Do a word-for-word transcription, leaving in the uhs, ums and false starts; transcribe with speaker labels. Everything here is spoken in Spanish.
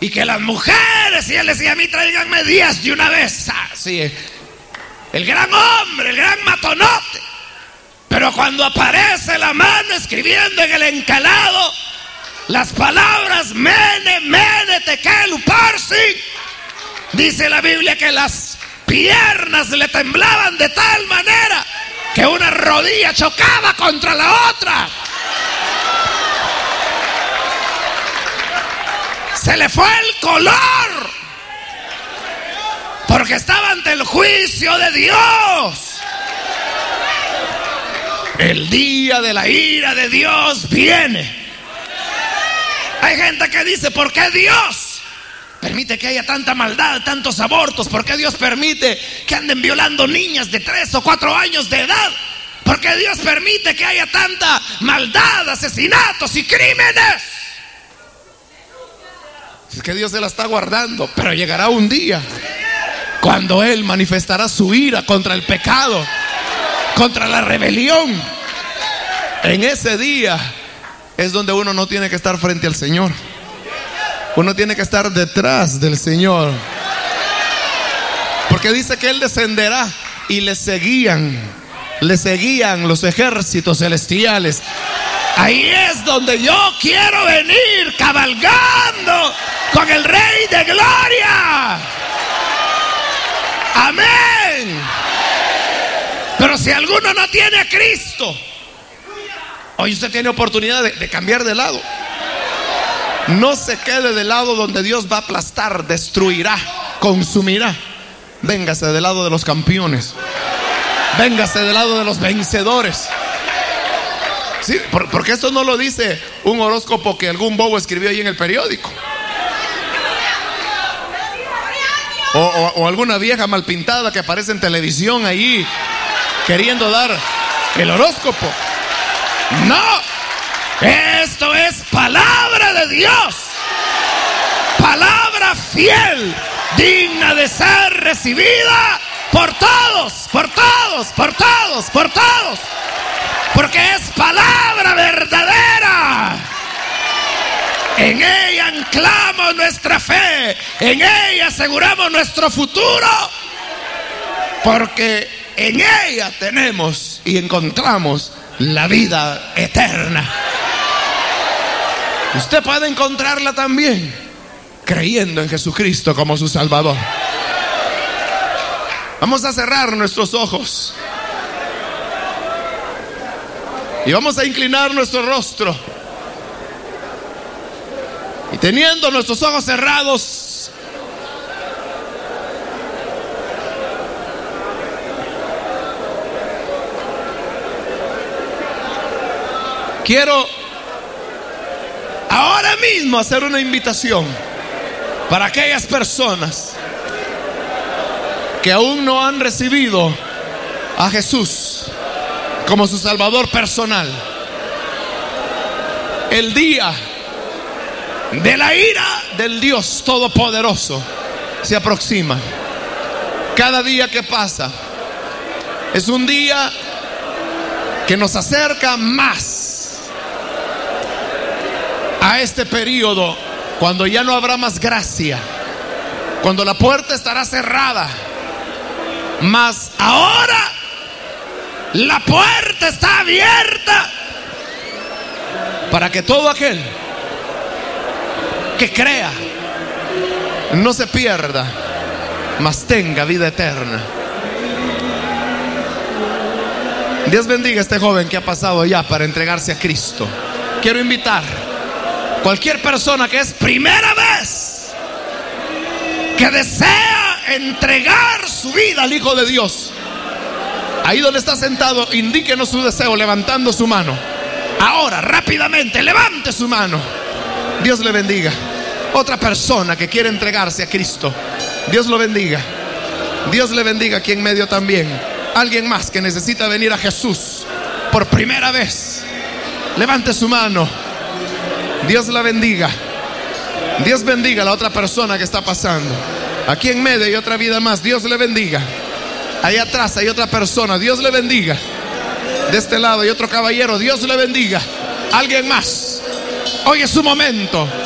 Speaker 1: y que las mujeres, y él decía: a mí tráiganme diez de una vez. Así, el gran hombre, el gran matonote. Pero cuando aparece la mano escribiendo en el encalado las palabras Mene, Mene, Tekel, Uparsin, dice la Biblia que las piernas le temblaban de tal manera que una rodilla chocaba contra la otra. Se le fue el color, porque estaba ante el juicio de Dios. El día de la ira de Dios viene. Hay gente que dice: ¿por qué Dios permite que haya tanta maldad, tantos abortos? ¿Por qué Dios permite que anden violando niñas de tres o cuatro años de edad? ¿Por qué Dios permite que haya tanta maldad, asesinatos y crímenes? Es que Dios se la está guardando, pero llegará un día cuando Él manifestará su ira contra el pecado, contra la rebelión. En ese día es donde uno no tiene que estar frente al Señor. Uno tiene que estar detrás del Señor, porque dice que Él descenderá y le seguían, le seguían los ejércitos celestiales. Ahí es donde yo quiero venir, cabalgando con el Rey de Gloria. Amén. Pero si alguno no tiene a Cristo, hoy usted tiene oportunidad de, de cambiar de lado. No se quede del lado donde Dios va a aplastar, destruirá, consumirá. Véngase del lado de los campeones. Véngase del lado de los vencedores. Sí, porque esto no lo dice un horóscopo que algún bobo escribió ahí en el periódico, o, o, o alguna vieja mal pintada que aparece en televisión ahí queriendo dar el horóscopo. No, esto es palabra de Dios, palabra fiel, digna de ser recibida por todos, por todos, por todos, por todos, porque es palabra verdadera. En ella anclamos nuestra fe, en ella aseguramos nuestro futuro, porque en ella tenemos y encontramos la vida eterna. Usted puede encontrarla también creyendo en Jesucristo como su Salvador. Vamos a cerrar nuestros ojos y vamos a inclinar nuestro rostro, y teniendo nuestros ojos cerrados, quiero ahora mismo hacer una invitación para aquellas personas que aún no han recibido a Jesús como su Salvador personal. El día de la ira del Dios Todopoderoso se aproxima. Cada día que pasa es un día que nos acerca más a este periodo, cuando ya no habrá más gracia, cuando la puerta estará cerrada. Mas ahora la puerta está abierta para que todo aquel que crea no se pierda, mas tenga vida eterna. Dios bendiga a este joven que ha pasado ya para entregarse a Cristo. Quiero invitar a cualquier persona que es primera vez, que desea entregar su vida al Hijo de Dios. Ahí donde está sentado, indíquenos su deseo levantando su mano. Ahora, rápidamente, levante su mano. Dios le bendiga. Otra persona que quiere entregarse a Cristo, Dios lo bendiga. Dios le bendiga aquí en medio también. Alguien más que necesita venir a Jesús por primera vez, levante su mano. Dios la bendiga. Dios bendiga a la otra persona que está pasando. Aquí en medio hay otra vida más. Dios le bendiga. Allá atrás hay otra persona. Dios le bendiga. De este lado hay otro caballero. Dios le bendiga. Alguien más. Hoy es su momento.